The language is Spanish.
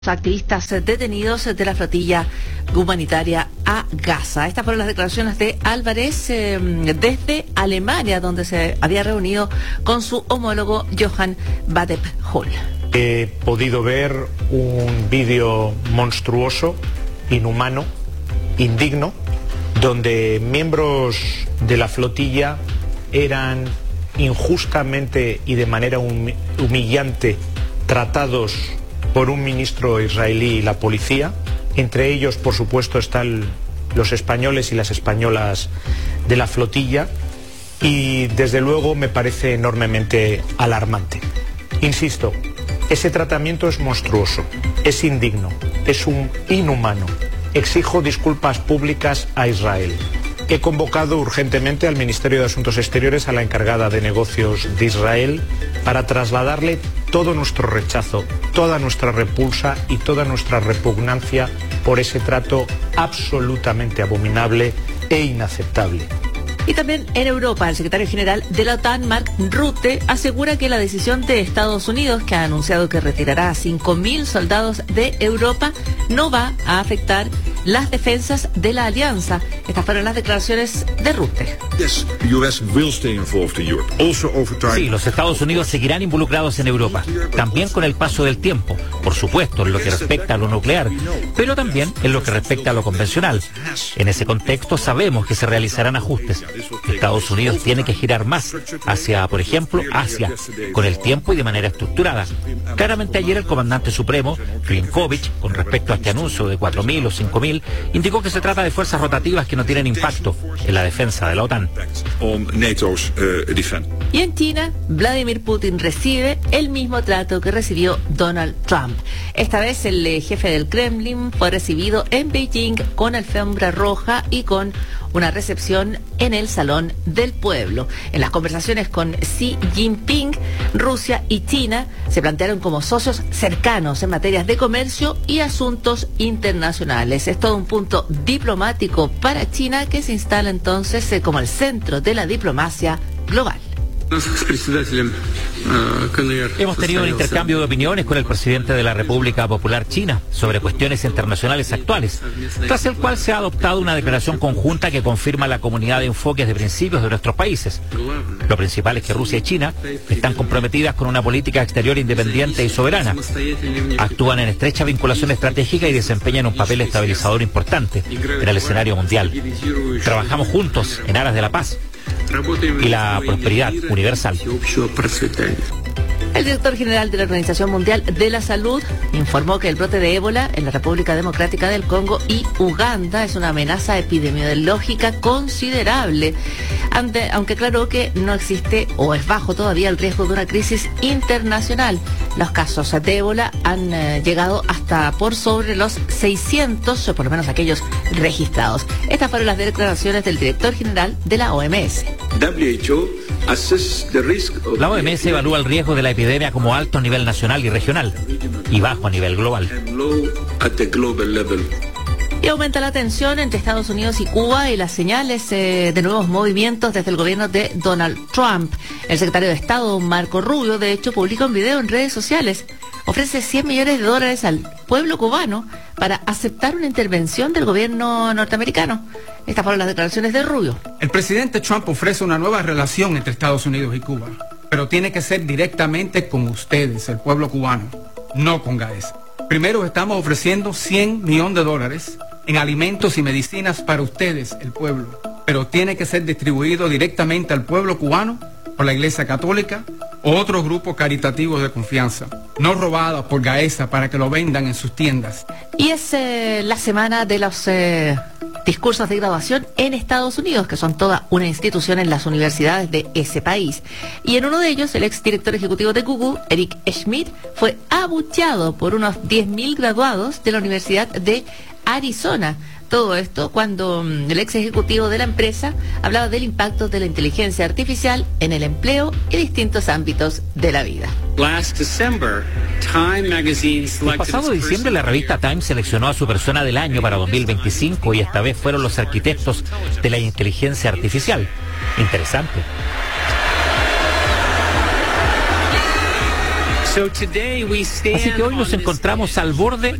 Activistas detenidos de la flotilla humanitaria a Gaza. Estas fueron las declaraciones de Álvarez desde Alemania, donde se había reunido con su homólogo Johann Wadephul. He podido ver un vídeo monstruoso, inhumano, indigno, donde miembros de la flotilla eran injustamente y de manera humillante tratados por un ministro israelí y la policía. Entre ellos, por supuesto, están los españoles y las españolas de la flotilla, y desde luego me parece enormemente alarmante. Insisto, ese tratamiento es monstruoso, es indigno, es inhumano. Exijo disculpas públicas a Israel. He convocado urgentemente al Ministerio de Asuntos Exteriores a la encargada de negocios de Israel para trasladarle todo nuestro rechazo, toda nuestra repulsa y toda nuestra repugnancia por ese trato absolutamente abominable e inaceptable. Y también en Europa, el secretario general de la OTAN, Mark Rutte, asegura que la decisión de Estados Unidos, que ha anunciado que retirará a 5.000 soldados de Europa, no va a afectar las defensas de la alianza. Estas fueron las declaraciones de Rutte. Sí, los Estados Unidos seguirán involucrados en Europa, también con el paso del tiempo, por supuesto, en lo que respecta a lo nuclear, pero también en lo que respecta a lo convencional. En ese contexto sabemos que se realizarán ajustes. Estados Unidos tiene que girar más hacia, por ejemplo, Asia, con el tiempo y de manera estructurada. Claramente ayer el comandante supremo, Klinkovich, con respecto a este anuncio de 4.000 o 5.000, indicó que se trata de fuerzas rotativas que no tienen impacto en la defensa de la OTAN. Y en China, Vladimir Putin recibe el mismo trato que recibió Donald Trump. Esta vez el jefe del Kremlin fue recibido en Beijing con alfombra roja y con una recepción en el Salón del Pueblo. En las conversaciones con Xi Jinping, Rusia y China se plantearon como socios cercanos en materias de comercio y asuntos internacionales. Es todo un punto diplomático para China, que se instala entonces como el centro de la diplomacia global. Hemos tenido un intercambio de opiniones con el presidente de la República Popular China sobre cuestiones internacionales actuales, tras el cual se ha adoptado una declaración conjunta que confirma la comunidad de enfoques de principios de nuestros países. Lo principal es que Rusia y China están comprometidas con una política exterior independiente y soberana. Actúan en estrecha vinculación estratégica y desempeñan un papel estabilizador importante en el escenario mundial. Trabajamos juntos en aras de la paz y la prosperidad universal. El director general de la Organización Mundial de la Salud informó que el brote de ébola en la República Democrática del Congo y Uganda es una amenaza epidemiológica considerable, aunque aclaró que no existe o es bajo todavía el riesgo de una crisis internacional. Los casos de ébola han llegado hasta por sobre los 600, o por lo menos aquellos registrados. Estas fueron las declaraciones del director general de la OMS. La OMS evalúa el riesgo de la epidemia como alto a nivel nacional y regional y bajo a nivel global. Y aumenta la tensión entre Estados Unidos y Cuba y las señales de nuevos movimientos desde el gobierno de Donald Trump. El secretario de Estado, Marco Rubio, de hecho, publica un video en redes sociales. Ofrece $100 millones al pueblo cubano para aceptar una intervención del gobierno norteamericano. Estas fueron las declaraciones de Rubio. El presidente Trump ofrece una nueva relación entre Estados Unidos y Cuba, pero tiene que ser directamente con ustedes, el pueblo cubano, no con Gaesa. Primero estamos ofreciendo $100 millones en alimentos y medicinas para ustedes, el pueblo, pero tiene que ser distribuido directamente al pueblo cubano por la Iglesia Católica o otros grupos caritativos de confianza, no robados por Gaesa para que lo vendan en sus tiendas. Y es la semana de los discursos de graduación en Estados Unidos, que son toda una institución en las universidades de ese país. Y en uno de ellos, el exdirector ejecutivo de Google, Eric Schmidt, fue abucheado por unos 10.000 graduados de la Universidad de Arizona. Todo esto cuando el ex ejecutivo de la empresa hablaba del impacto de la inteligencia artificial en el empleo y distintos ámbitos de la vida. El pasado diciembre la revista Time seleccionó a su persona del año para 2025 y esta vez fueron los arquitectos de la inteligencia artificial. Interesante. Así que hoy nos encontramos al borde